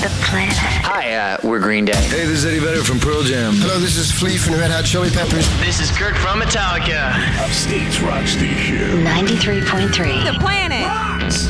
The Planet. Hi, we're Green Day. Hey, this is Eddie Vedder from Pearl Jam. Hello, this is Flea from the Red Hot Chili Peppers. This is Kirk from Metallica. Upstate's rock station. 93.3. The Planet.